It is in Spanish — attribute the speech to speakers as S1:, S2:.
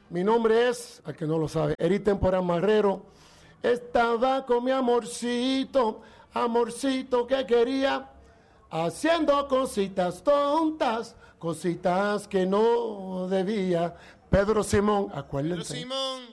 S1: Mi nombre es, al que no lo sabe, Eri Temporal Marrero. Estaba con mi amorcito, amorcito que quería, haciendo cositas tontas, cositas que no debía. Pedro Simón, acuérdense.
S2: Pedro Simón.